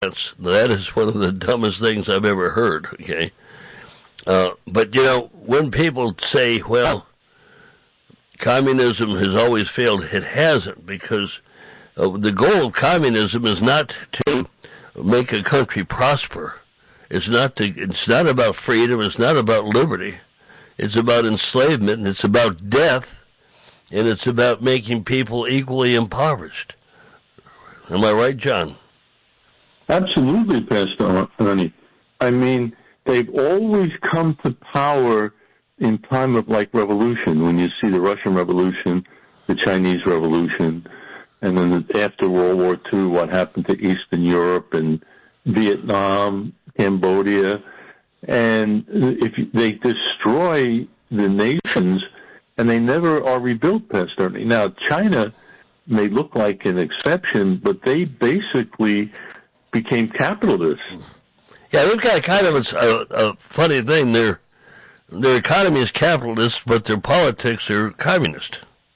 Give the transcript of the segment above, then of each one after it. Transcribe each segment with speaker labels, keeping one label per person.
Speaker 1: That is one of the dumbest things I've ever heard, okay? But, when people say, well, communism has always failed, it hasn't, because the goal of communism is not to make a country prosper. It's not about freedom, it's not about liberty. It's about enslavement, and it's about death, and it's about making people equally impoverished. Am I right, John?
Speaker 2: Absolutely, Pastor Ernie. I mean, they've always come to power in time of revolution. When you see the Russian Revolution, the Chinese Revolution, and then after World War II, what happened to Eastern Europe and Vietnam, Cambodia, and they destroy the nations, and they never are rebuilt, Pastor Ernie. Now, China may look like an exception, but they basically became capitalists.
Speaker 1: Yeah, they've got kind of a funny thing. Their economy is capitalist, but their politics are communist.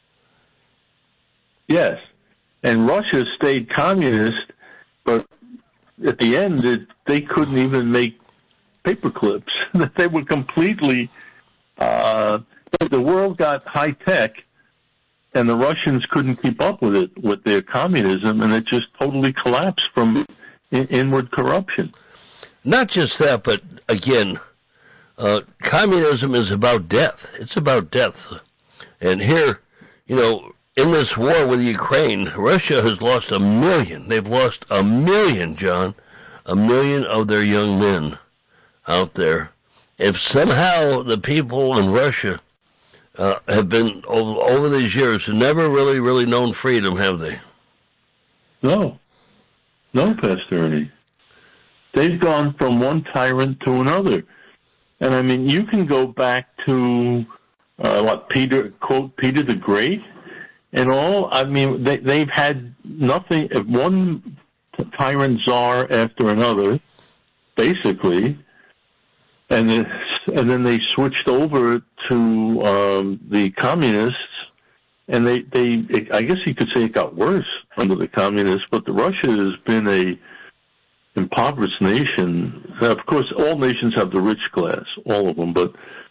Speaker 2: Yes, and Russia stayed communist, but at the end, they couldn't even make paper clips. They were completely... the world got high-tech, and the Russians couldn't keep up with it, with their communism, and it just totally collapsed from inward corruption.
Speaker 1: Not just that, but again, communism is about death. It's about death. And here, in this war with Ukraine, Russia has lost 1 million. They've lost 1 million, John, 1 million of their young men out there. If somehow the people in Russia have been, over these years, never really known freedom, have they?
Speaker 2: No, Pastor Ernie. They've gone from one tyrant to another. And I mean, you can go back to, Peter the Great and all. I mean, they've had nothing, one tyrant czar after another, basically. And then they switched over to the communists, and they I guess you could say it got worse under the communists. But Russia has been a impoverished nation. Of course, all nations have the rich class, all of them. But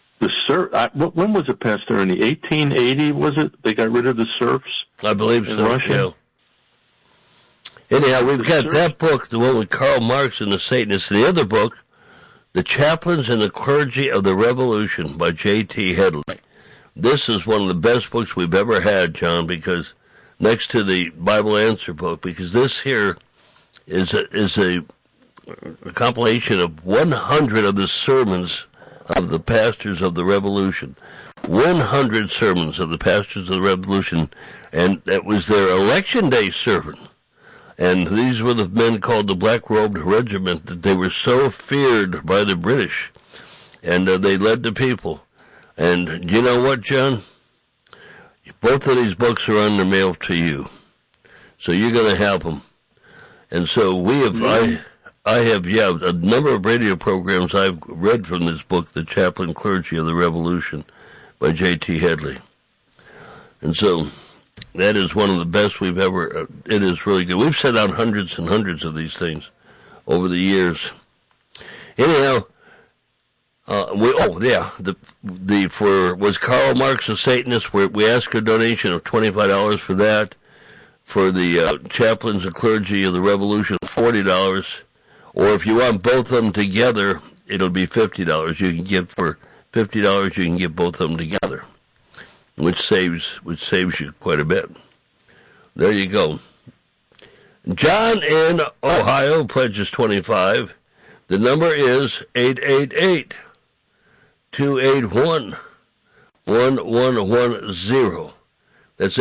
Speaker 2: when was it, Pastor Ernie? 1880 was it? They got rid of the serfs.
Speaker 1: I believe
Speaker 2: in
Speaker 1: so.
Speaker 2: Russia?
Speaker 1: Yeah. Anyhow, we've got that book, the one with Karl Marx and the Satanists. The other book, The Chaplains and the Clergy of the Revolution by J.T. Headley. This is one of the best books we've ever had, John, because next to the Bible Answer book, because this here is a compilation of 100 of the sermons of the pastors of the Revolution. 100 sermons of the pastors of the Revolution, and that was their election day sermon. And these were the men called the Black-Robed Regiment, that they were so feared by the British, and they led the people. And you know what, John? Both of these books are on the mail to you, so you're going to have them. And so we have, I have, a number of radio programs I've read from this book, The Chaplain Clergy of the Revolution by J.T. Headley. And so that is one of the best we've ever, it is really good. We've sent out hundreds and hundreds of these things over the years. Anyhow, was Karl Marx a Satanist? We asked a donation of $25 for that. For the Chaplains and Clergy of the Revolution, $40. Or if you want both of them together, it'll be $50. You can give for $50. You can get both of them together, which saves you quite a bit. There you go. John in Ohio pledges $25. The number is 888-281-1110. That's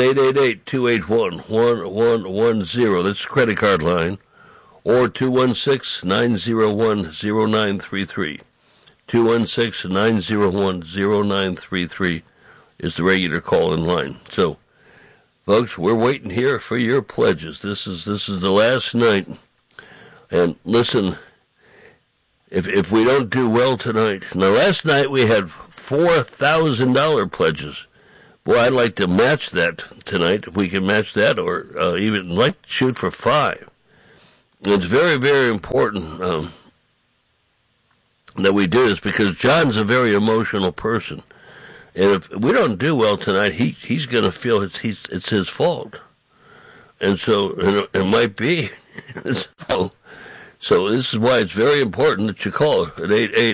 Speaker 1: 888-281-1110. That's credit card line. Or 216-901-0933. 216-901-0933 is the regular call-in line. So, folks, we're waiting here for your pledges. This is the last night. And listen, if we don't do well tonight. Now, last night we had $4,000 pledges. Boy, I'd like to match that tonight, if we can match that, or even like to shoot for $5,000. It's very, very important that we do this because John's a very emotional person. And if we don't do well tonight, he's going to feel it's his fault. And so it might be. So this is why it's very important that you call at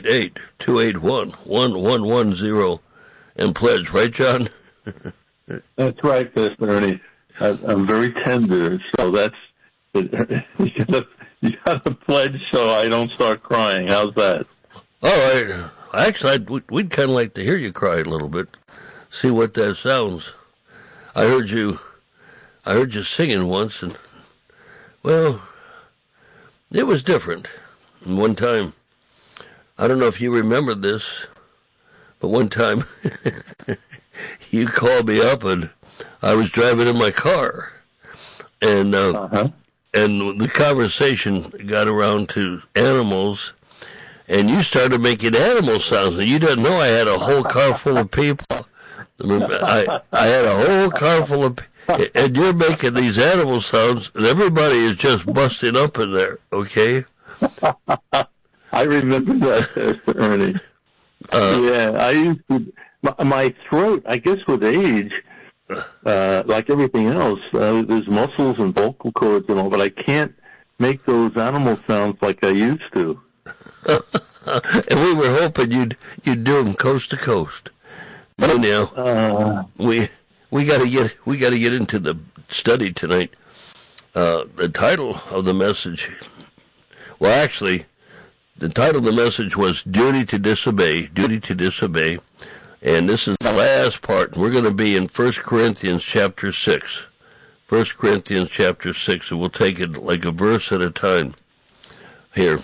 Speaker 1: 888-281-1110 and pledge. Right, John?
Speaker 2: That's right, Pastor Ernie. I'm very tender, so that's you got to pledge so I don't start crying. How's that?
Speaker 1: All right. Actually, we'd kind of like to hear you cry a little bit, see what that sounds. I heard you singing once, and well, it was different. And one time, I don't know if you remember this, but one time you called me up, and I was driving in my car, and and the conversation got around to animals. And you started making animal sounds, and you didn't know I had a whole car full of people. I had a whole car full of people, and you're making these animal sounds, and everybody is just busting up in there, okay?
Speaker 2: I remember that, Ernie. Yeah, I used to, my throat, I guess with age, like everything else, there's muscles and vocal cords and all, but I can't make those animal sounds like I used to.
Speaker 1: And we were hoping you'd do them coast to coast. But now we got to get into the study tonight. The title of the message, well, actually, the title of the message was "Duty to Disobey." Duty to disobey, and this is the last part. We're going to be in 1 Corinthians chapter 6. 1 Corinthians chapter 6, and we'll take it like a verse at a time here.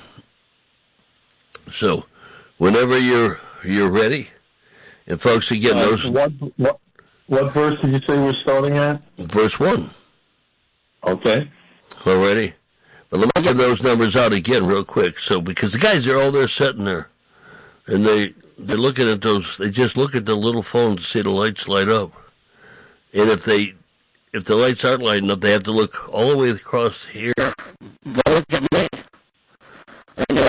Speaker 1: So, whenever you're ready, and folks, again, those
Speaker 2: what verse did you say we're starting at?
Speaker 1: Verse 1.
Speaker 2: Okay.
Speaker 1: All ready? But let me give those numbers out again real quick. So, because the guys are all there sitting there, and they're looking at those. They just look at the little phone to see the lights light up, and if the lights aren't lighting up, they have to look all the way across here. Look at me. And,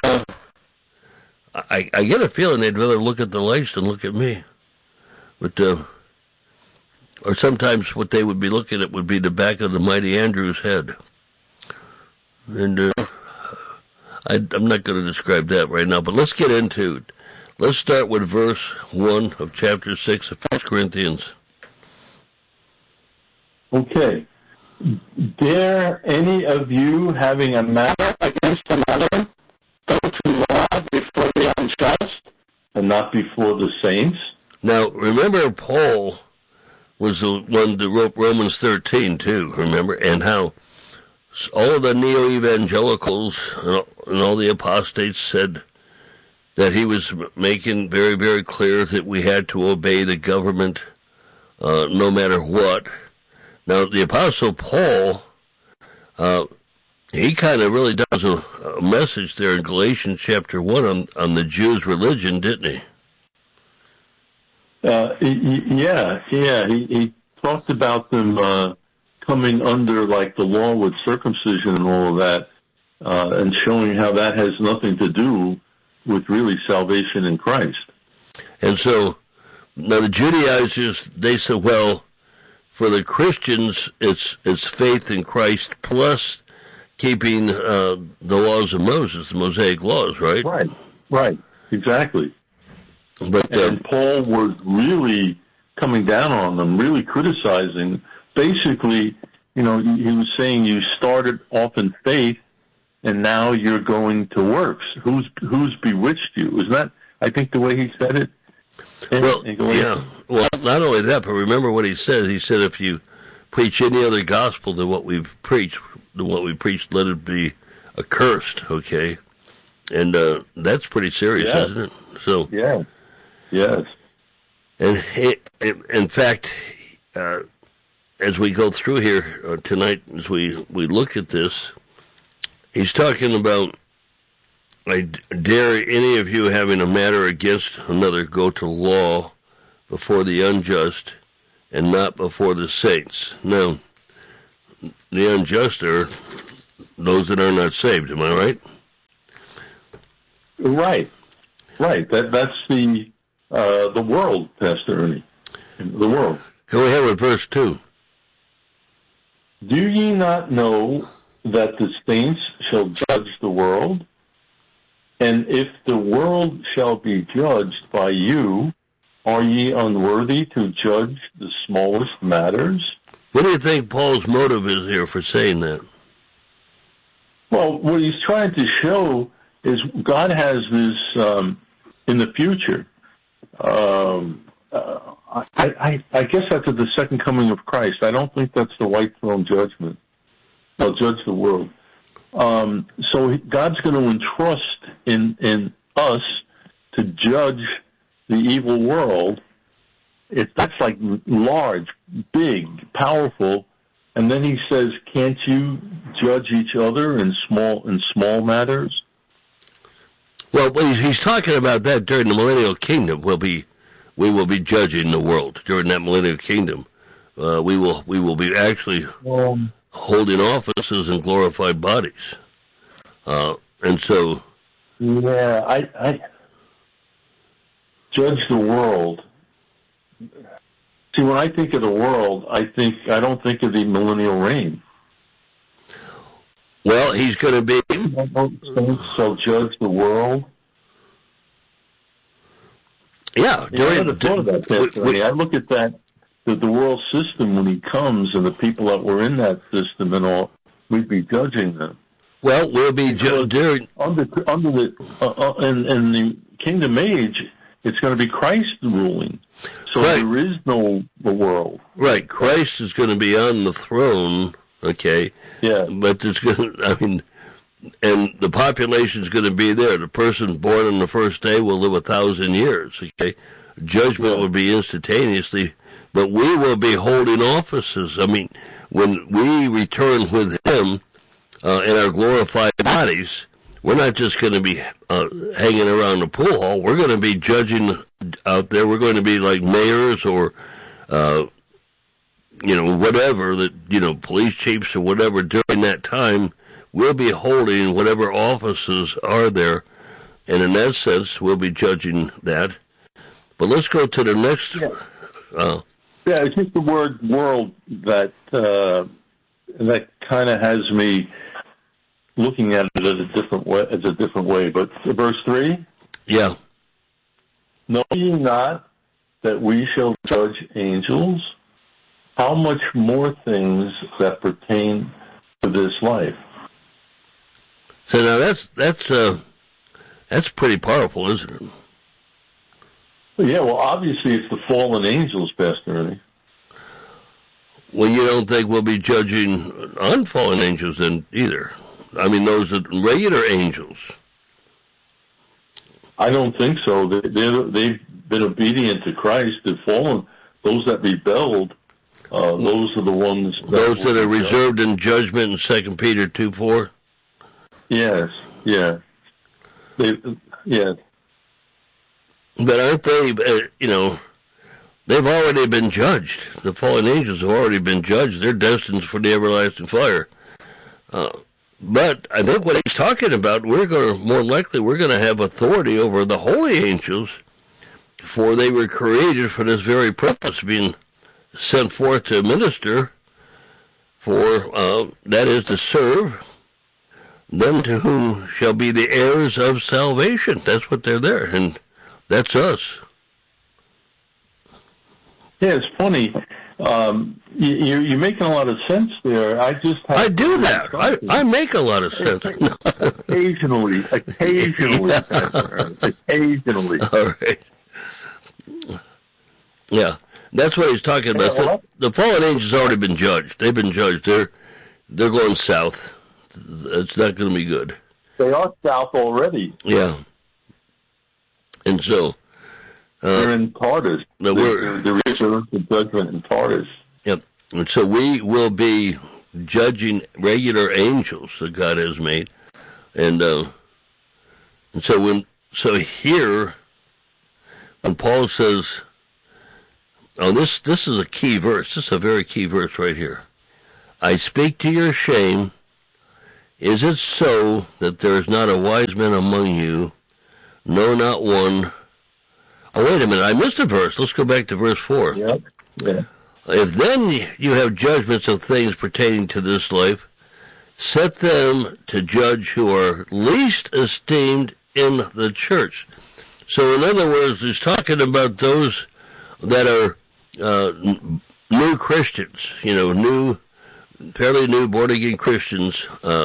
Speaker 1: I get a feeling they'd rather look at the lights than look at me. But, or sometimes what they would be looking at would be the back of the Mighty Andrew's head. And I'm not going to describe that right now, but let's get into it. Let's start with verse 1 of chapter 6 of 1 Corinthians.
Speaker 2: Okay. Dare any of you having a matter against another go to law before the unjust and not before the saints?
Speaker 1: Now, remember, Paul was the one that wrote Romans 13, too, remember? And how all of the neo-evangelicals and all the apostates said that he was making very, very clear that we had to obey the government no matter what. Now, the Apostle Paul, he kind of really does a message there in Galatians chapter 1 on the Jews' religion, didn't he?
Speaker 2: Yeah. He talked about them coming under like the law with circumcision and all of that, and showing how that has nothing to do with really salvation in Christ. And
Speaker 1: so, now the Judaizers, they said, well, for the Christians, it's faith in Christ plus keeping the laws of Moses, the Mosaic laws, right?
Speaker 2: Right, exactly.
Speaker 1: But
Speaker 2: and Paul was really coming down on them, really criticizing. Basically, he was saying you started off in faith, and now you're going to works. Who's bewitched you? Isn't that, I think, the way he said it?
Speaker 1: Well, yeah. Well, not only that, but remember what he said. He said, if you preach any other gospel than what we've preached, let it be accursed, okay? And that's pretty serious, isn't it? So,
Speaker 2: yeah. Yes.
Speaker 1: And in fact, as we go through here tonight, as we look at this, he's talking about, I dare any of you having a matter against another go to law before the unjust and not before the saints. Now, the unjust are those that are not saved. Am I right?
Speaker 2: Right. That's the world, Pastor Ernie. The world.
Speaker 1: Go ahead with verse 2.
Speaker 2: Do ye not know that the saints shall judge the world? And if the world shall be judged by you, are ye unworthy to judge the smallest matters?
Speaker 1: What do you think Paul's motive is here for saying that?
Speaker 2: Well, what he's trying to show is God has this in the future. I guess after the second coming of Christ. I don't think that's the white throne judgment. They'll judge the world. So God's going to entrust in us to judge the evil world. That's like large, big, powerful. And then he says, can't you judge each other in small matters?
Speaker 1: Well, he's talking about that during the millennial kingdom. We will be judging the world during that millennial kingdom. We will be actually holding offices in glorified bodies, and so.
Speaker 2: Yeah, I judge the world. See, when I think of the world, I don't think of the millennial reign.
Speaker 1: Well, he's going to be.
Speaker 2: So judge the world.
Speaker 1: Yeah,
Speaker 2: I never thought about that. I look at that, the world system when he comes, and the people that were in that system and all, we'd be judging them.
Speaker 1: Well, we'll be judging
Speaker 2: under the in the kingdom age. It's going to be Christ ruling, so
Speaker 1: right.
Speaker 2: There is no the world.
Speaker 1: Right, Christ is going to be on the throne. Okay.
Speaker 2: Yeah.
Speaker 1: But there's going to, and the population is going to be there. The person born on the first day will live 1,000 years. Okay. Judgment will be instantaneously, but we will be holding offices. I mean, when we return with him in our glorified bodies, we're not just going to be hanging around the pool hall. We're going to be judging out there. We're going to be like mayors or, whatever that, police chiefs or whatever during that time. We'll be holding whatever offices are there. And in that sense, we'll be judging that. But let's go to the next.
Speaker 2: Yeah, it's just the word world that kind of has me looking at it as a different way. But verse 3?
Speaker 1: Yeah.
Speaker 2: Know ye not that we shall judge angels? How much more things that pertain to this life?
Speaker 1: So now that's pretty powerful, isn't it?
Speaker 2: Yeah, well, obviously it's the fallen angels, Pastor Ernie.
Speaker 1: Well, you don't think we'll be judging unfallen angels then either? I mean, those are regular angels.
Speaker 2: I don't think so. They've been obedient to Christ. They've fallen. Those that rebelled, those are the ones.
Speaker 1: Those that are reserved in judgment in 2 Peter 2:4?
Speaker 2: Yes, yeah. Yeah.
Speaker 1: But aren't they, they've already been judged. The fallen angels have already been judged. They're destined for the everlasting fire. But I think what he's talking about, we're going to have authority over the holy angels, for they were created for this very purpose, being sent forth to minister, for that is to serve them to whom shall be the heirs of salvation. That's what they're there, and that's us.
Speaker 2: Yeah, it's funny. You're making a lot of sense there. I
Speaker 1: do that. I make a lot of sense.
Speaker 2: Occasionally. Occasionally.
Speaker 1: All right. Yeah, that's what he's talking about. The fallen angels have already been judged. They've been judged. They're going south. It's not going to be good.
Speaker 2: They are south already.
Speaker 1: Yeah. And so
Speaker 2: they're in Tartarus. They're reserved for judgment in Tartarus.
Speaker 1: Yep. And so we will be judging regular angels that God has made, and so here, when Paul says, this is a key verse. This is a very key verse right here. I speak to your shame. Is it so that there is not a wise man among you, no, not one? Oh, wait a minute, I missed a verse. Let's go back to verse 4.
Speaker 2: Yep. Yeah.
Speaker 1: If then you have judgments of things pertaining to this life, set them to judge who are least esteemed in the church. So in other words, he's talking about those that are new Christians, fairly new born-again Christians.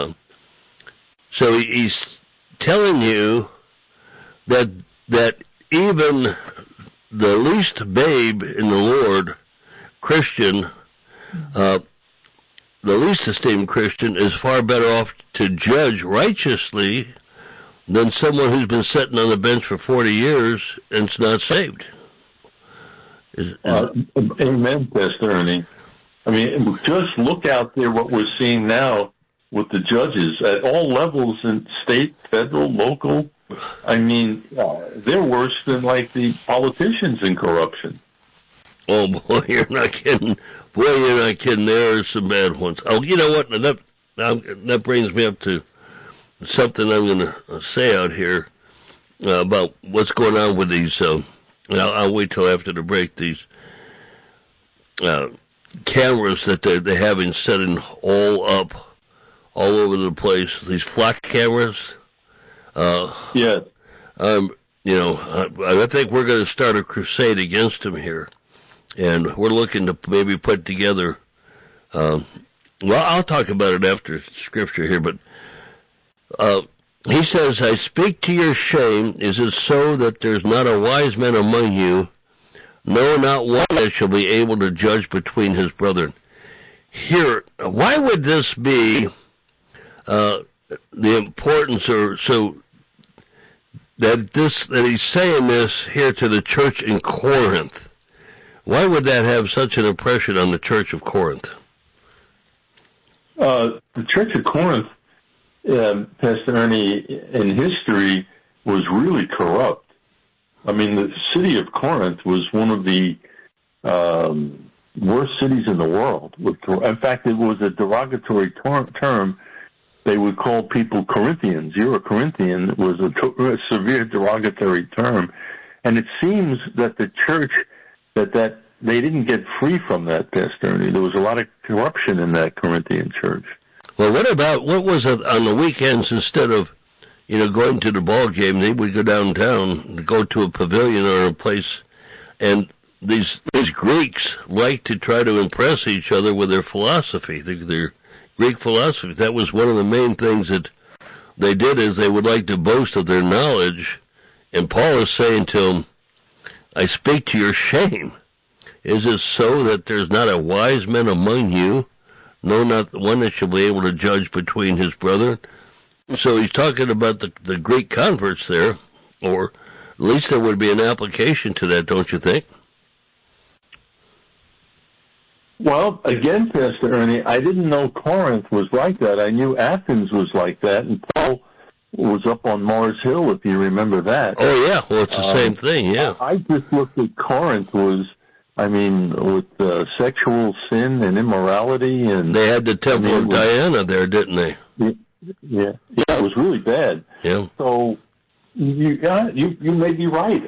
Speaker 1: So he's telling you that even the least babe in the Lord, Christian, the least esteemed Christian, is far better off to judge righteously than someone who's been sitting on the bench for 40 years and is not saved.
Speaker 2: Amen, Pastor Ernie. I mean, just look out there what we're seeing now with the judges at all levels in state, federal, local. I mean, they're worse than like the politicians in corruption.
Speaker 1: Oh, boy, you're not kidding. Boy, you're not kidding. There are some bad ones. Oh, you know what? That brings me up to something I'm going to say out here about what's going on with these. I'll wait till after the break. These cameras that they're having setting all up, all over the place. These flock cameras.
Speaker 2: Yeah.
Speaker 1: I think we're going to start a crusade against them here. And we're looking to maybe put together, I'll talk about it after Scripture here, but he says, I speak to your shame. Is it so that there's not a wise man among you? No, not one that shall be able to judge between his brethren. Here, why would this be the importance, or so that he's saying this here to the church in Corinth? Why would that have such an impression on the Church of Corinth?
Speaker 2: The Church of Corinth, Pastor Ernie, in history was really corrupt. I mean, the city of Corinth was one of the worst cities in the world. In fact, it was a derogatory term. They would call people Corinthians. You're a Corinthian. It was a severe derogatory term. And it seems that the church, that they didn't get free from that, Pastor Ernie. There was a lot of corruption in that Corinthian church.
Speaker 1: Well, what was it on the weekends? Instead of, going to the ball game, they would go downtown, go to a pavilion or a place, and these Greeks like to try to impress each other with their philosophy, their Greek philosophy. That was one of the main things that they did, is they would like to boast of their knowledge. And Paul is saying to them, I speak to your shame. Is it so that there's not a wise man among you? No, not one that shall be able to judge between his brethren. So he's talking about the Greek converts there, or at least there would be an application to that, don't you think?
Speaker 2: Well, again, Pastor Ernie, I didn't know Corinth was like that. I knew Athens was like that, and Paul was up on Mars Hill, if you remember that.
Speaker 1: Oh, yeah. Well, it's the same thing, yeah.
Speaker 2: I just looked at Corinth with sexual sin and immorality. And
Speaker 1: they had the Temple of Diana there, didn't they?
Speaker 2: Yeah, it was really bad.
Speaker 1: Yeah.
Speaker 2: So, you may be right.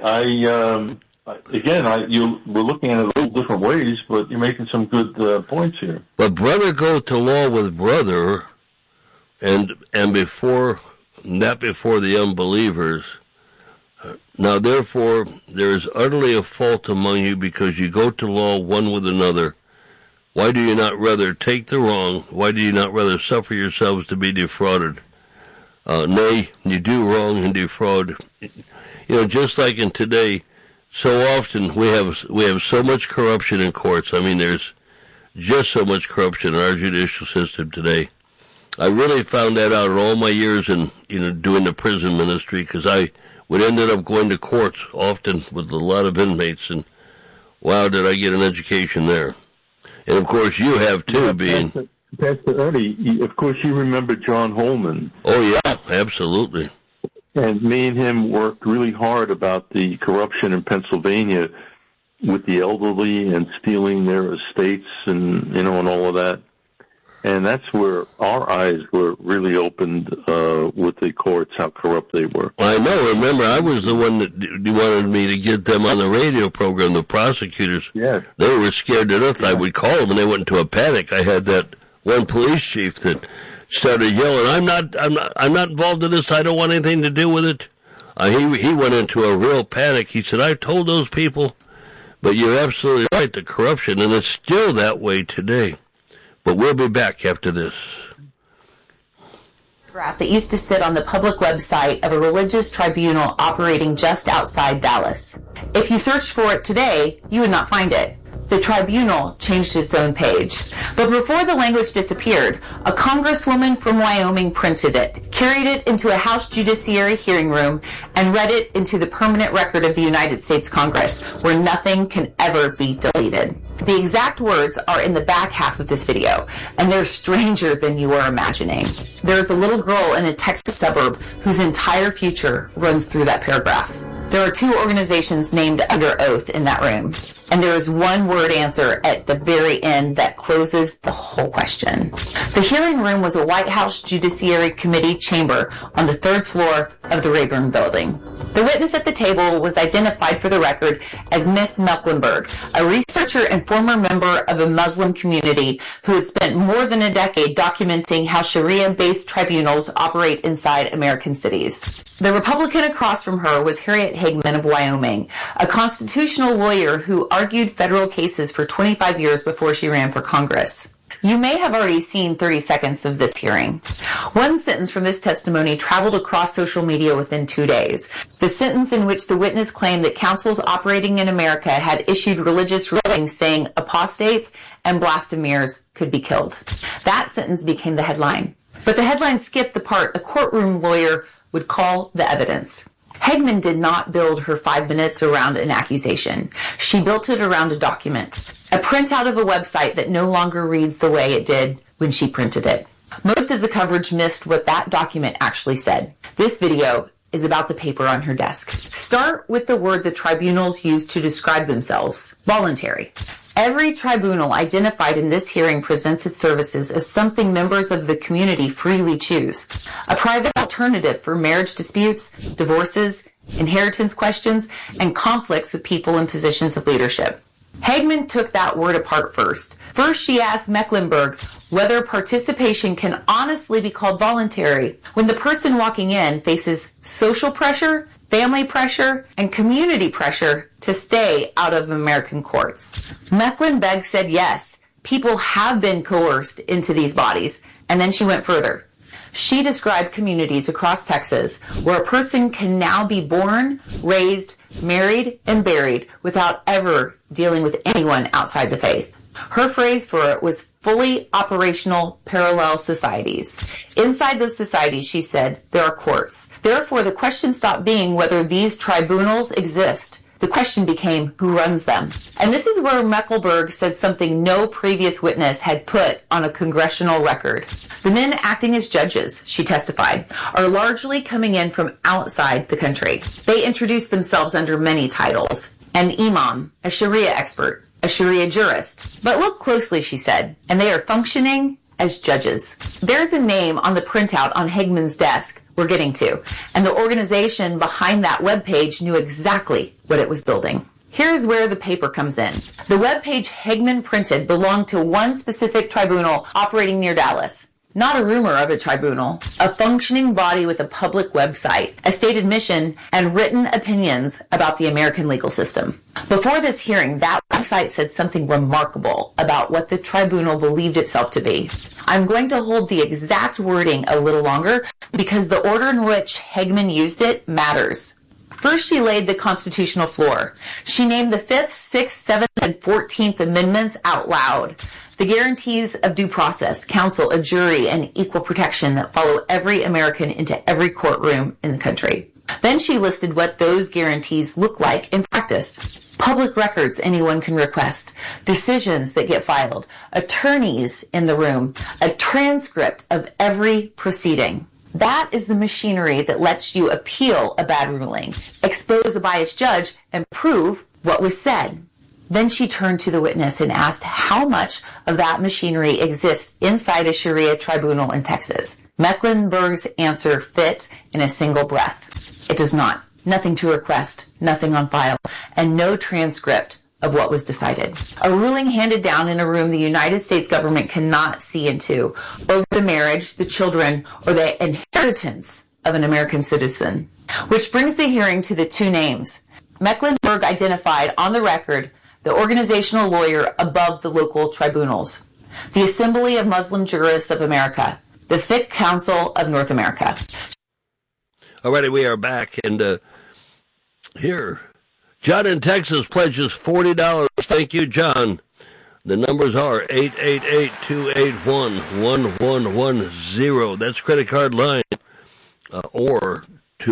Speaker 2: We're looking at it a little different ways, but you're making some good points here.
Speaker 1: But brother goeth to law with brother, and not before the unbelievers. Now therefore there is utterly a fault among you, because you go to law one with another. Why do you not rather take the wrong? Why do you not rather suffer yourselves to be defrauded? Nay, you do wrong and defraud. Just like in today, so often we have so much corruption in courts. I mean, there's just so much corruption in our judicial system today. I really found that out in all my years in doing the prison ministry, because I would ended up going to courts often with a lot of inmates, and wow, did I get an education there. And of course you have too,
Speaker 2: Pastor Ernie, of course you remember John Holman.
Speaker 1: Oh yeah, absolutely.
Speaker 2: And me and him worked really hard about the corruption in Pennsylvania with the elderly and stealing their estates and all of that. And that's where our eyes were really opened with the courts, how corrupt they were.
Speaker 1: I know. Remember, I was the one that wanted me to get them on the radio program, the prosecutors.
Speaker 2: Yes.
Speaker 1: They were scared to death. I would call them, and they went into a panic. I had that one police chief that started yelling, I'm not involved in this. I don't want anything to do with it. He went into a real panic. He said, I've told those people, but you're absolutely right, the corruption, and it's still that way today. But we'll be back after this.
Speaker 3: That used to sit on the public website of a religious tribunal operating just outside Dallas. If you searched for it today, you would not find it. The tribunal changed its own page. But before the language disappeared, a congresswoman from Wyoming printed it, carried it into a House Judiciary hearing room, and read it into the permanent record of the United States Congress, where nothing can ever be deleted. The exact words are in the back half of this video, and they're stranger than you are imagining. There is a little girl in a Texas suburb whose entire future runs through that paragraph. There are two organizations named under oath in that room, and there is one word answer at the very end that closes the whole question. The hearing room was a White House Judiciary Committee chamber on the third floor of the Rayburn Building. The witness at the table was identified for the record as Miss Mecklenburg, a researcher and former member of a Muslim community who had spent more than a decade documenting how Sharia-based tribunals operate inside American cities. The Republican across from her was Harriet Hageman of Wyoming, a constitutional lawyer who argued federal cases for 25 years before she ran for Congress. You may have already seen 30 seconds of this hearing. One sentence from this testimony traveled across social media within 2 days. The sentence in which the witness claimed that councils operating in America had issued religious rulings saying apostates and blasphemers could be killed. That sentence became the headline. But the headline skipped the part a courtroom lawyer would call the evidence. Hageman did not build her 5 minutes around an accusation. She built it around a document, a printout of a website that no longer reads the way it did when she printed it. Most of the coverage missed what that document actually said. This video is about the paper on her desk. Start with the word the tribunals use to describe themselves: voluntary. Every tribunal identified in this hearing presents its services as something members of the community freely choose. A private alternative for marriage disputes, divorces, inheritance questions, and conflicts with people in positions of leadership. Hageman took that word apart first. First, she asked Mecklenburg whether participation can honestly be called voluntary when the person walking in faces social pressure, family pressure, and community pressure to stay out of American courts. Mecklenburg said yes, people have been coerced into these bodies, and then she went further. She described communities across Texas where a person can now be born, raised, married, and buried without ever dealing with anyone outside the faith. Her phrase for it was fully operational parallel societies. Inside those societies, she said, there are courts. Therefore, the question stopped being whether these tribunals exist. The question became who runs them. And this is where Mecklenburg said something no previous witness had put on a congressional record. The men acting as judges, she testified, are largely coming in from outside the country. They introduce themselves under many titles: an imam, a Sharia expert, a Sharia jurist. But look closely, she said, and they are functioning as judges. There's a name on the printout on Hageman's desk we're getting to, and the organization behind that webpage knew exactly what it was building. Here's where the paper comes in. The webpage Hageman printed belonged to one specific tribunal operating near Dallas. Not a rumor of a tribunal, a functioning body with a public website, a stated mission, and written opinions about the American legal system. Before this hearing, that website said something remarkable about what the tribunal believed itself to be. I'm going to hold the exact wording a little longer because the order in which Hageman used it matters. First, she laid the constitutional floor. She named the 5th, 6th, 7th, and 14th Amendments out loud. The guarantees of due process, counsel, a jury, and equal protection that follow every American into every courtroom in the country. Then she listed what those guarantees look like in practice. Public records anyone can request, decisions that get filed, attorneys in the room, a transcript of every proceeding. That is the machinery that lets you appeal a bad ruling, expose a biased judge, and prove what was said. Then she turned to the witness and asked how much of that machinery exists inside a Sharia tribunal in Texas. Mecklenburg's answer fit in a single breath. It does not. Nothing to request, nothing on file, and no transcript of what was decided. A ruling handed down in a room the United States government cannot see into over the marriage, the children, or the inheritance of an American citizen. Which brings the hearing to the two names. Mecklenburg identified on the record the organizational lawyer above the local tribunals, the Assembly of Muslim Jurists of America, the Fiqh Council of North America.
Speaker 1: All righty, we are back, and here, John in Texas pledges $40. Thank you, John. The numbers are 888-281-1110. That's credit card line, or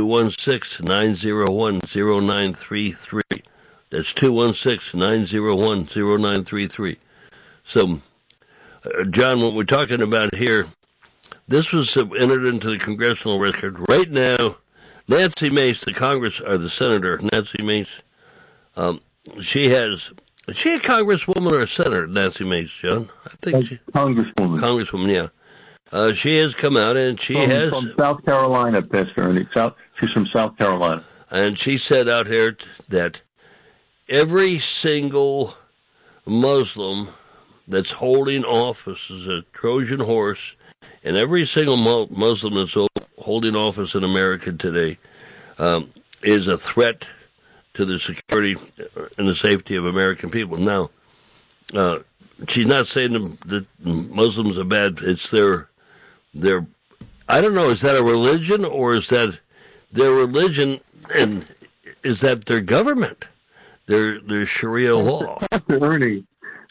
Speaker 1: 216-901-0933. That's 216-901-0933. So, John, what we're talking about here, this was entered into the congressional record. Right now, Nancy Mace, the senator, Nancy Mace, is she a congresswoman or a senator, Nancy Mace, John? I think
Speaker 2: Congresswoman.
Speaker 1: Congresswoman, yeah. She has come out and
Speaker 2: from South Carolina, Pastor Ernie. She's from South Carolina.
Speaker 1: And she said out here that every single Muslim that's holding office is a Trojan horse, and every single Muslim that's holding office in America today is a threat to the security and the safety of American people. Now, she's not saying that Muslims are bad. It's their I don't know, is that a religion or is that their religion, and is that their government, their Sharia law?
Speaker 2: Pastor Ernie,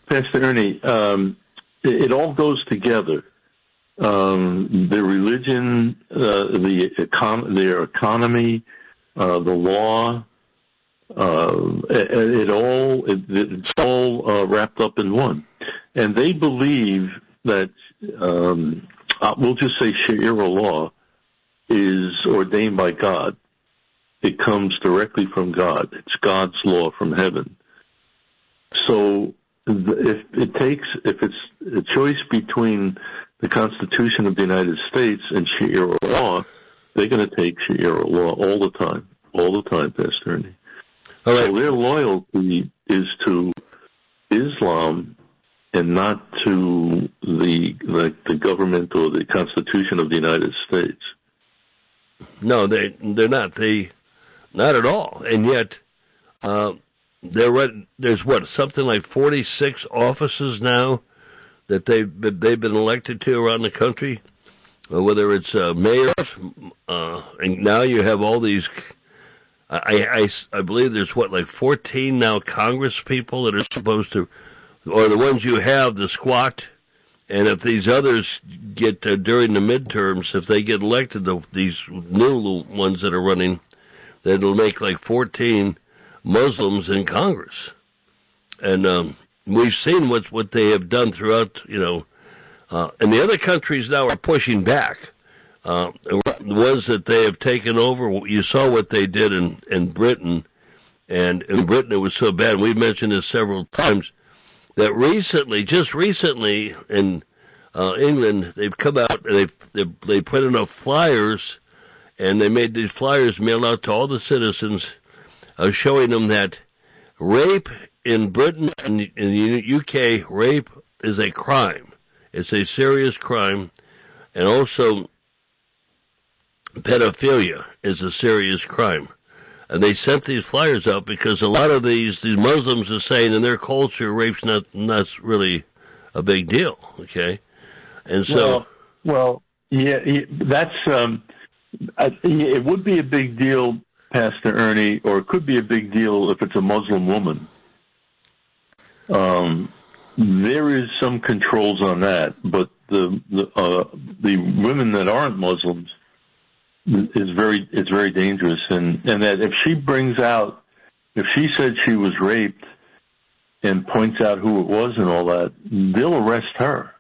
Speaker 2: it all goes together. Their religion, their economy, the law, it's all wrapped up in one. And they believe that, we'll just say Sharia law is ordained by God. It comes directly from God. It's God's law from heaven. So if it's a choice between the Constitution of the United States and Sharia law, they're going to take Sharia law all the time, Pastor Ernie.
Speaker 1: All right.
Speaker 2: So their loyalty is to Islam and not to the government or the Constitution of the United States.
Speaker 1: No, they're not. Not at all. And yet, there's something like 46 offices now that they've been elected to around the country, whether it's mayors, and now you have all these. I believe there's 14 now Congress people that are supposed to, or the ones you have, the squat. And if these others get during the midterms, if they get elected, these new ones that are running, that'll make 14 Muslims in Congress. And we've seen what they have done throughout, and the other countries now are pushing back. The ones that they have taken over, you saw what they did in Britain, and in Britain it was so bad. We've mentioned this several times. That just recently in England, they've come out and they put enough flyers, and they made these flyers mailed out to all the citizens, showing them that rape in Britain and in the UK, rape is a crime. It's a serious crime, and also pedophilia is a serious crime. And they sent these flyers out because a lot of these Muslims are saying in their culture, rape's not really a big deal. Okay, and so
Speaker 2: that's it would be a big deal, Pastor Ernie, or it could be a big deal if it's a Muslim woman. There is some controls on that, but the women that aren't Muslims, it's very dangerous, and that if she said she was raped and points out who it was and all that, they'll arrest her.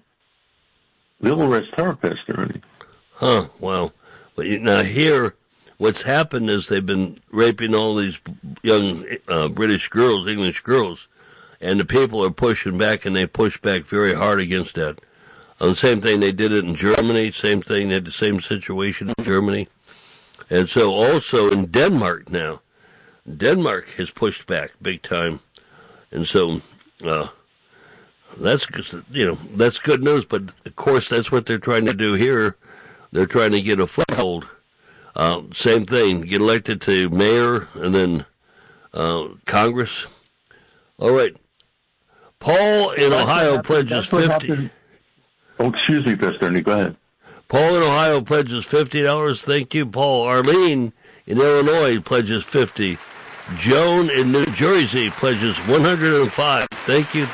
Speaker 2: Pastor Ernie.
Speaker 1: Huh, well, now here, what's happened is they've been raping all these young British girls, English girls, And the people are pushing back, and they push back very hard against that. The same thing, they did it in Germany, same thing, they had the same situation in Germany. And so also in Denmark now, Denmark has pushed back big time. And so, that's good news, but of course that's what they're trying to do here. They're trying to get a foothold. Same thing, get elected to mayor and then Congress. All right. Paul in Ohio pledges 50.
Speaker 2: Oh, excuse me, Pastor Ernie, go ahead.
Speaker 1: Paul in Ohio pledges $50. Thank you, Paul. Arlene in Illinois pledges 50. Joan in New Jersey pledges 105. Thank you.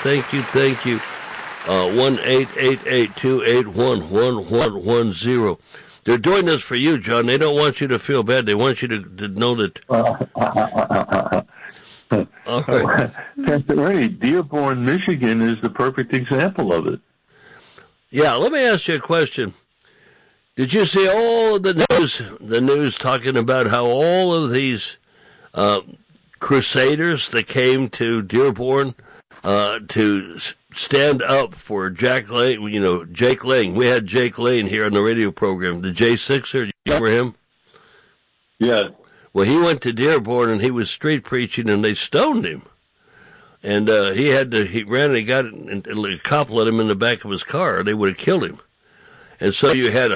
Speaker 1: 1-888-281-1110. They're doing this for you, John. They don't want you to feel bad. They want you to know that. All right.
Speaker 2: Pastor Ernie, Dearborn, Michigan is the perfect example of it.
Speaker 1: Yeah, let me ask you a question. Did you see all of the news talking about how all of these crusaders that came to Dearborn to stand up for Jake Lane? Jake Lane. We had Jake Lane here on the radio program, the J6er. You remember him?
Speaker 2: Yeah.
Speaker 1: Well, he went to Dearborn and he was street preaching, and they stoned him. And he ran and he got it, and a cop let him in the back of his car. They would have killed him. And so you had,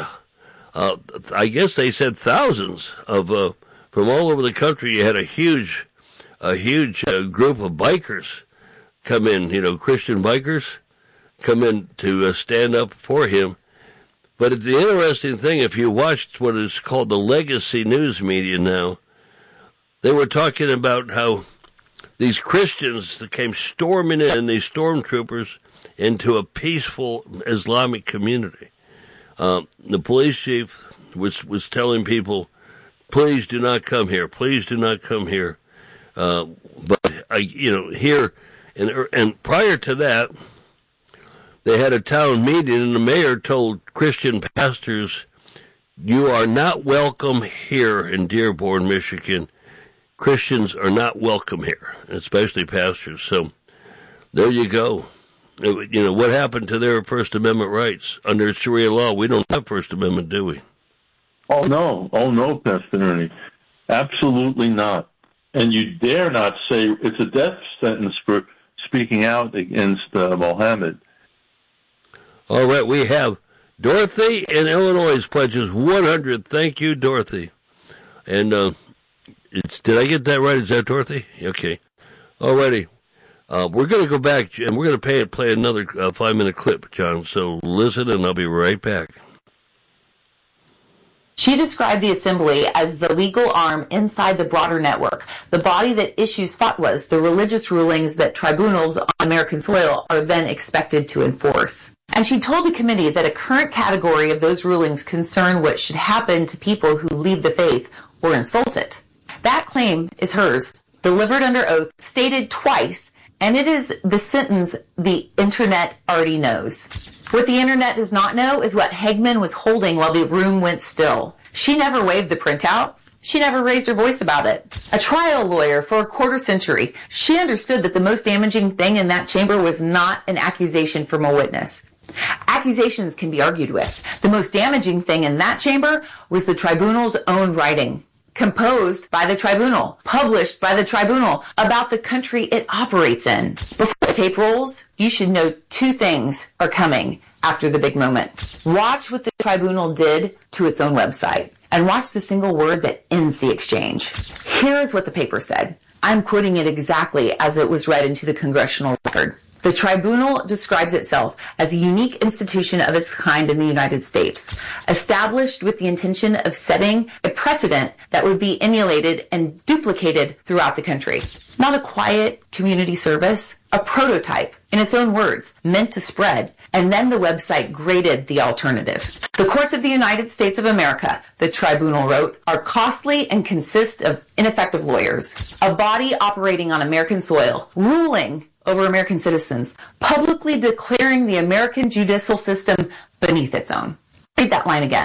Speaker 1: I guess they said thousands of, from all over the country, you had a huge group of bikers come in, Christian bikers come in to stand up for him. But the interesting thing, if you watched what is called the legacy news media now, they were talking about how these Christians that came storming in, these stormtroopers, into a peaceful Islamic community. The police chief was telling people, please do not come here. Please do not come here. But here, and prior to that, they had a town meeting, and the mayor told Christian pastors, you are not welcome here in Dearborn, Michigan. Christians are not welcome here, especially pastors. So there you go. What happened to their First Amendment rights? Under Sharia law, we don't have First Amendment, do we?
Speaker 2: Oh, no, Pastor Ernie. Absolutely not. And you dare not say it's a death sentence for speaking out against Mohammed.
Speaker 1: All right, we have Dorothy in Illinois pledges 100. Thank you, Dorothy. And did I get that right? Is that Dorothy? Okay. All righty. We're going to go back, and we're going to play another 5-minute clip, John. So listen, and I'll be right back.
Speaker 3: She described the assembly as the legal arm inside the broader network, the body that issues fatwas, the religious rulings that tribunals on American soil are then expected to enforce. And she told the committee that a current category of those rulings concern what should happen to people who leave the faith or insult it. That claim is hers, delivered under oath, stated twice, and it is the sentence the internet already knows. What the internet does not know is what Hegman was holding while the room went still. She never waved the printout. She never raised her voice about it. A trial lawyer for a quarter century, she understood that the most damaging thing in that chamber was not an accusation from a witness. Accusations can be argued with. The most damaging thing in that chamber was the tribunal's own writing. Composed by the tribunal, published by the tribunal, about the country it operates in. Before the tape rolls, you should know two things are coming after the big moment. Watch what the tribunal did to its own website, and watch the single word that ends the exchange. Here's what the paper said. I'm quoting it exactly as it was read into the congressional record. The tribunal describes itself as a unique institution of its kind in the United States, established with the intention of setting a precedent that would be emulated and duplicated throughout the country. Not a quiet community service, a prototype, in its own words, meant to spread, and then the website graded the alternative. The courts of the United States of America, the tribunal wrote, are costly and consist of ineffective lawyers, a body operating on American soil, ruling over American citizens, publicly declaring the American judicial system beneath its own. Read that line again.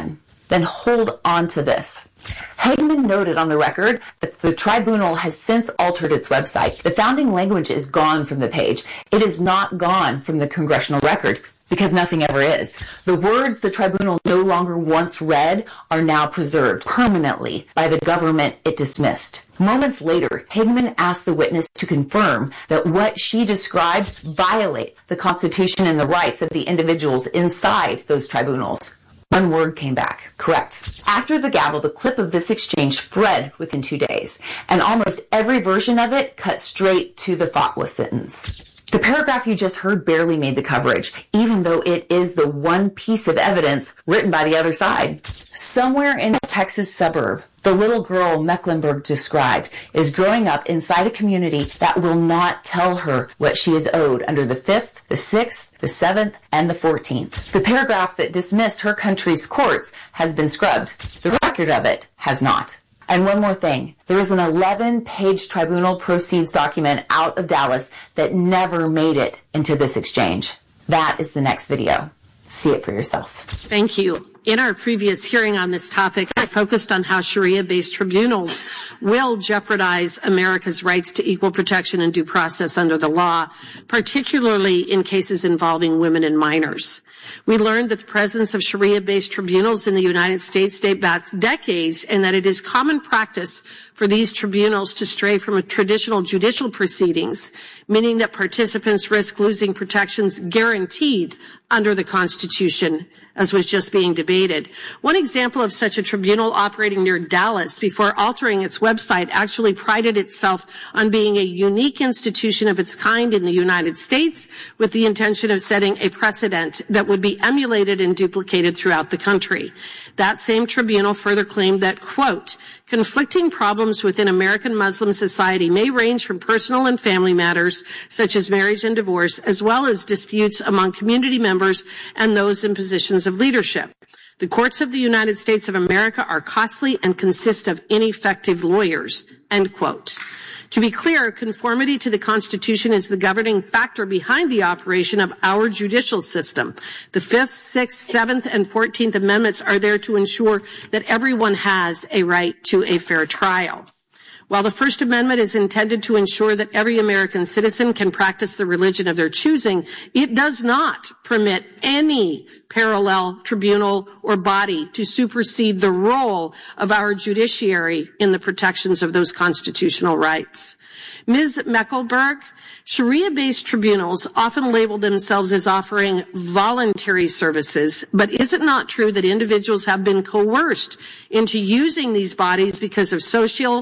Speaker 3: then hold on to this. Hageman noted on the record that the tribunal has since altered its website. The founding language is gone from the page. It is not gone from the congressional record, because nothing ever is. The words the tribunal no longer once read are now preserved permanently by the government it dismissed. Moments later, Hageman asked the witness to confirm that what she described violates the Constitution and the rights of the individuals inside those tribunals. One word came back. Correct. After the gavel, the clip of this exchange spread within 2 days, and almost every version of it cut straight to the fatwa sentence. The paragraph you just heard barely made the coverage, even though it is the one piece of evidence written by the other side. Somewhere in a Texas suburb, the little girl Mecklenburg described is growing up inside a community that will not tell her what she is owed under the 5th, the 6th, the 7th, and the 14th. The paragraph that dismissed her country's courts has been scrubbed. The record of it has not. And one more thing. There is an 11-page tribunal proceeds document out of Dallas that never made it into this exchange. That is the next video. See it for yourself.
Speaker 4: Thank you. In our previous hearing on this topic, I focused on how Sharia-based tribunals will jeopardize America's rights to equal protection and due process under the law, particularly in cases involving women and minors. We learned that the presence of Sharia-based tribunals in the United States date back decades, and that it is common practice for these tribunals to stray from traditional judicial proceedings, meaning that participants risk losing protections guaranteed under the Constitution, as was just being debated. One example of such a tribunal operating near Dallas before altering its website actually prided itself on being a unique institution of its kind in the United States, with the intention of setting a precedent that would be emulated and duplicated throughout the country. That same tribunal further claimed that, quote, conflicting problems within American Muslim society may range from personal and family matters, such as marriage and divorce, as well as disputes among community members and those in positions of leadership. The courts of the United States of America are costly and consist of ineffective lawyers, end quote. To be clear, conformity to the Constitution is the governing factor behind the operation of our judicial system. The 5th, 6th, 7th, and 14th Amendments are there to ensure that everyone has a right to a fair trial. While the First Amendment is intended to ensure that every American citizen can practice the religion of their choosing, it does not permit any parallel tribunal or body to supersede the role of our judiciary in the protections of those constitutional rights. Ms. Mecklenburg, Sharia-based tribunals often label themselves as offering voluntary services, but is it not true that individuals have been coerced into using these bodies because of social,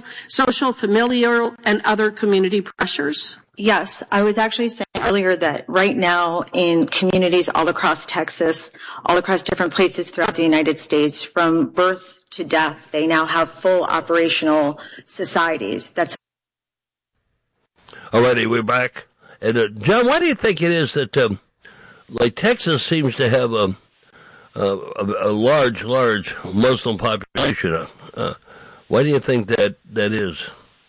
Speaker 4: familial, and other community pressures?
Speaker 5: Yes, I was actually saying earlier that right now in communities all across Texas, all across different places throughout the United States, from birth to death, they now have full operational societies. That's
Speaker 1: Alrighty, we're back. And John, why do you think it is that, like Texas seems to have a large Muslim population? Why do you think that is?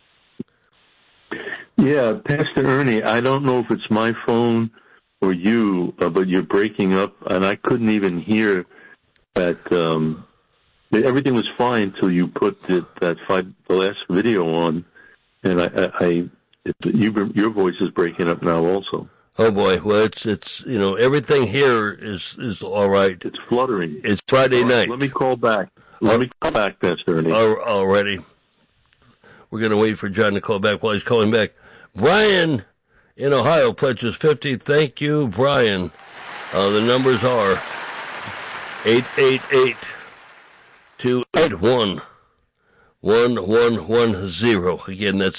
Speaker 2: Yeah, Pastor Ernie, I don't know if it's my phone or you, but you're breaking up, and I couldn't even hear that. Everything was fine until you put the last video on, and your voice is breaking up now also.
Speaker 1: Oh boy, well it's everything here is all right.
Speaker 2: It's fluttering.
Speaker 1: It's Friday night.
Speaker 2: Let me call back. Let me call back, Pastor Ernie.
Speaker 1: Already. We're going to wait for John to call back while he's calling back. Brian in Ohio pledges 50. Thank you, Brian. The numbers are 888-281-1110. Again, that's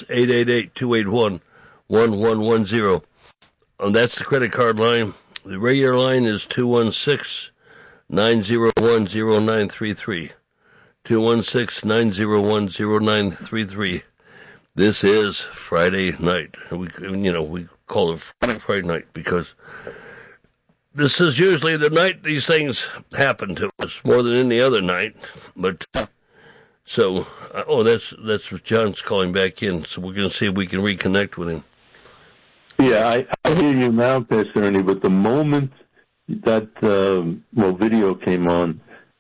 Speaker 1: 888-281-1110. That's the credit card line. The regular line is 216-901-0933. 216-901-0933. This is Friday night. We call it Friday night because this is usually the night these things happen to us more than any other night. But so, that's John's calling back in. So we're going to see if we can reconnect with him.
Speaker 2: Yeah, I hear you now, Pastor Ernie. But the moment that video came on,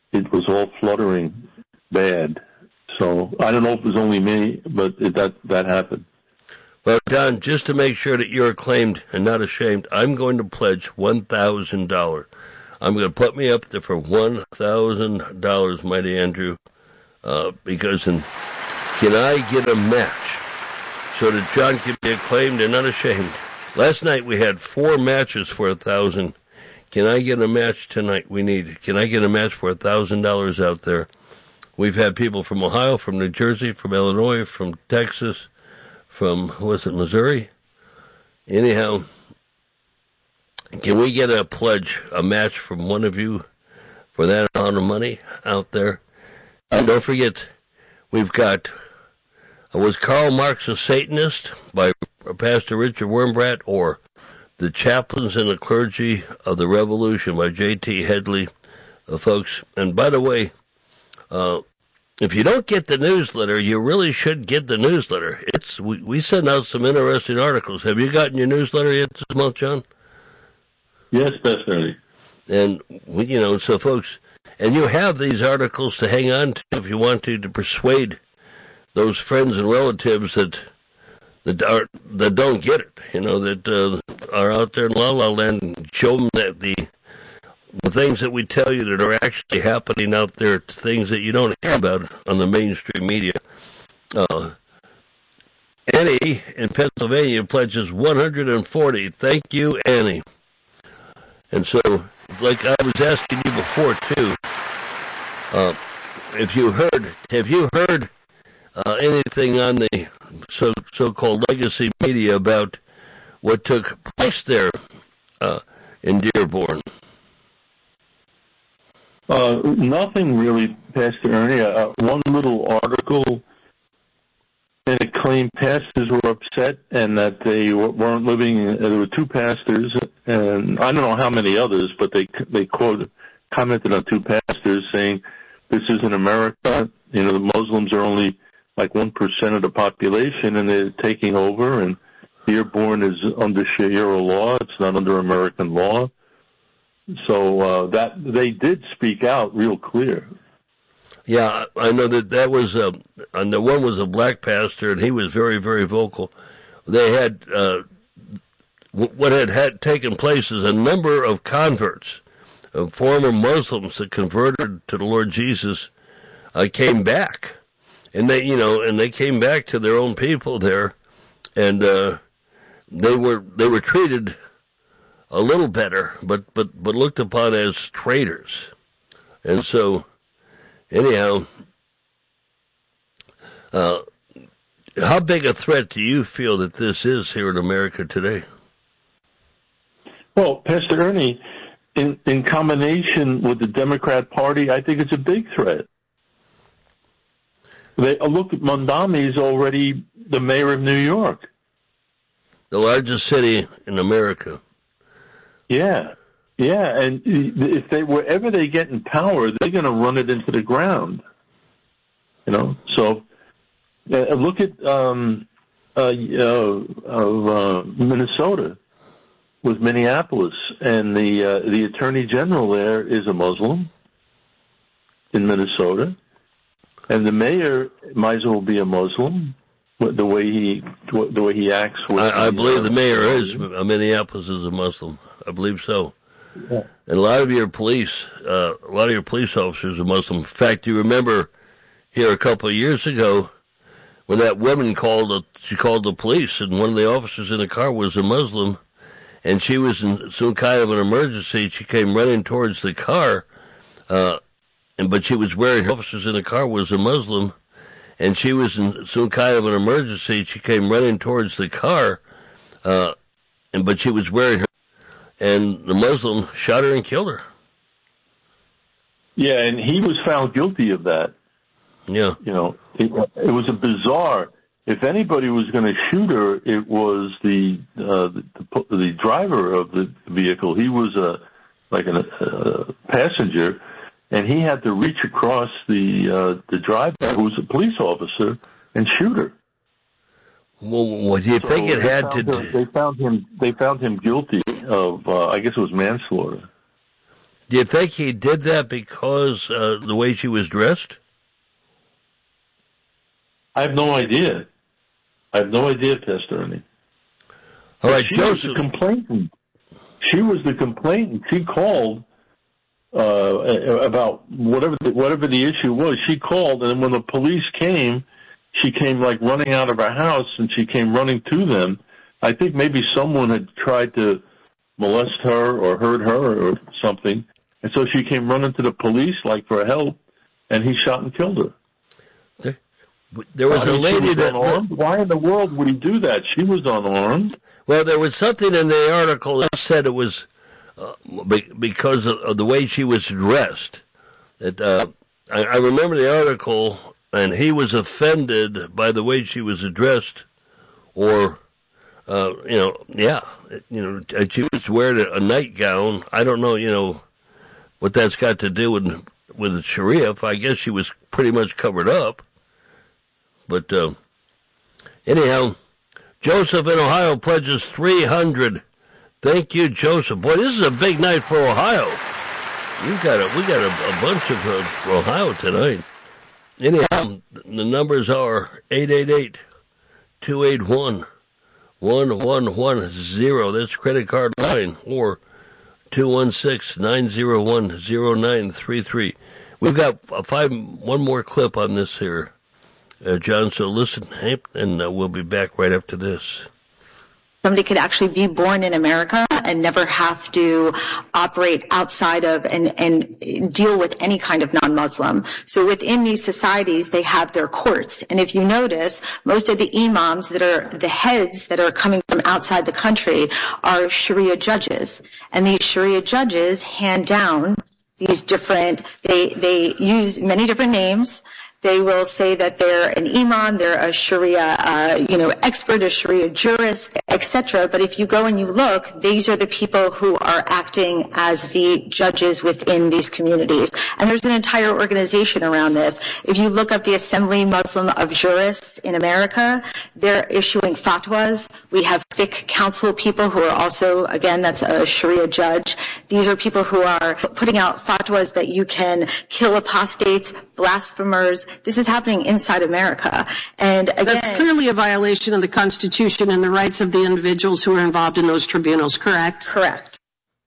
Speaker 2: it was all fluttering bad. So I don't know if it was only me, but that happened.
Speaker 1: Well, John, just to make sure that you're acclaimed and not ashamed, I'm going to pledge $1,000. I'm going to put me up there for $1,000, Mighty Andrew, because can I get a match so that John can be acclaimed and not ashamed? Last night we had 4 matches for $1,000. Can I get a match tonight? Can I get a match for $1,000 out there? We've had people from Ohio, from New Jersey, from Illinois, from Texas, from, Missouri? Anyhow, can we get a match from one of you for that amount of money out there? And don't forget, we've got, was Karl Marx a Satanist by Pastor Richard Wurmbrand, or The Chaplains and the Clergy of the Revolution by J.T. Headley, folks. And by the way, if you don't get the newsletter, you really should get the newsletter. We send out some interesting articles. Have you gotten your newsletter yet this month, John?
Speaker 2: Yes, definitely.
Speaker 1: And so folks, and you have these articles to hang on to if you want to persuade those friends and relatives that don't get it, that are out there in La La Land, and show them that the things that we tell you that are actually happening out there, things that you don't hear about on the mainstream media. Annie in Pennsylvania pledges $140. Thank you, Annie. And so, like I was asking you before too, have you heard anything on the so-called legacy media about what took place there in Dearborn?
Speaker 2: Nothing really, Pastor Ernie. One little article, and it claimed pastors were upset and that they weren't living. There were 2 pastors, and I don't know how many others, but they commented on 2 pastors saying, "This isn't America. The Muslims are only like 1% of the population, and they're taking over. And Dearborn is under Sharia law; it's not under American law." So that they did speak out real clear.
Speaker 1: Yeah, I know that was and the one was a black pastor, and he was very, very vocal. They had what had taken place is a number of converts, of former Muslims that converted to the Lord Jesus, came back, and they came back to their own people there, and they were treated a little better, but looked upon as traitors. And so, anyhow, how big a threat do you feel that this is here in America today?
Speaker 2: Well, Pastor Ernie, in combination with the Democrat Party, I think it's a big threat. Look at Mondami is already the mayor of New York,
Speaker 1: the largest city in America.
Speaker 2: Yeah, and if wherever they get in power, they're going to run it into the ground. So look at Minnesota with Minneapolis, and the Attorney General there is a Muslim in Minnesota, and the mayor might as well be a Muslim. The way he acts.
Speaker 1: I believe the mayor of Minneapolis is a Muslim. I believe so. Yeah. And a lot of your police officers are Muslim. In fact, you remember here a couple of years ago when that woman called the police, and one of the officers in the car was a Muslim, and she was in some kind of an emergency. She came running towards the car, but she was wearing, officers in the car was a Muslim, and she was in some kind of an emergency. She came running towards the car, but she was wearing her, and the Muslim shot her and killed her.
Speaker 2: Yeah, and he was found guilty of that.
Speaker 1: Yeah.
Speaker 2: It was a bizarre. If anybody was going to shoot her, it was the driver of the vehicle. He was a passenger, and he had to reach across the driver, who was a police officer, and shoot her.
Speaker 1: Well, do you think it had to?
Speaker 2: They found him guilty of, I guess it was manslaughter.
Speaker 1: Do you think he did that because the way she was dressed?
Speaker 2: I have no idea. Pastor Ernie.
Speaker 1: All right,
Speaker 2: she
Speaker 1: Joseph.
Speaker 2: Was the complainant. She was the complainant. She called about whatever the issue was. She called, and when the police came, she came like running out of her house, and she came running to them. I think maybe someone had tried to molest her or hurt her or something, and so she came running to the police like for help, and he shot and killed her.
Speaker 1: There was a lady that...
Speaker 2: unarmed. Why in the world would he do that? She was unarmed.
Speaker 1: Well, there was something in the article that said it was because of the way she was dressed. That I remember the article, and he was offended by the way she was dressed, or she was wearing a nightgown. I don't know, what that's got to do with Sharia. I guess she was pretty much covered up. But anyhow, Joseph in Ohio pledges $300. Thank you, Joseph. Boy, this is a big night for Ohio. We got a bunch for Ohio tonight. Anyhow, the numbers are 888-281-1110. That's credit card line, or 216-901-0933. We've got one more clip on this here. John, so listen, and we'll be back right after this.
Speaker 5: Somebody could actually be born in America and never have to operate outside of and deal with any kind of non-Muslim. So within these societies, they have their courts. And if you notice, most of the imams that are the heads that are coming from outside the country are Sharia judges. And these Sharia judges hand down these different, they use many different names. They will say that they're an imam, they're a Sharia, expert, a Sharia jurist, etc. But if you go and you look, these are the people who are acting as the judges within these communities. And there's an entire organization around this. If you look up the Assembly Muslim of Jurists in America, they're issuing fatwas. We have fiqh council people who are also, again, that's a Sharia judge. These are people who are putting out fatwas that you can kill apostates, blasphemers. This is happening inside America. And again,
Speaker 4: that's clearly a violation of the Constitution and the rights of the individuals who are involved in those tribunals, correct?
Speaker 5: Correct.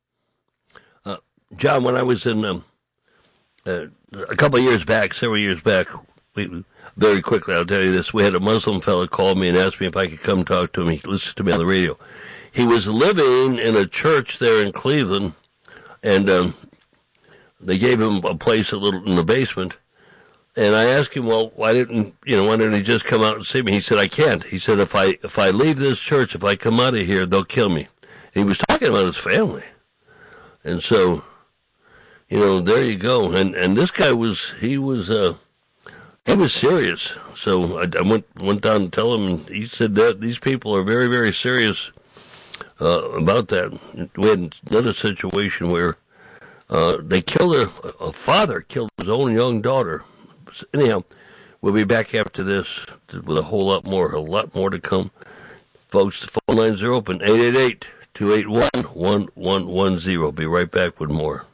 Speaker 1: John, when I was in a couple of years back, several years back, very quickly, I'll tell you this, we had a Muslim fellow call me and asked me if I could come talk to him. He listened to me on the radio. He was living in a church there in Cleveland, and they gave him a place in the basement. And I asked him, well, why didn't he just come out and see me? He said, I can't. He said, if I leave this church, if I come out of here, they'll kill me. And he was talking about his family. And so, there you go. And this guy was serious. So I went down to tell him, and he said that these people are very, very serious about that. We had another situation where they killed a father killed his own young daughter. Anyhow, we'll be back after this with a lot more to come. Folks, the phone lines are open, 888-281-1110. Be right back with more.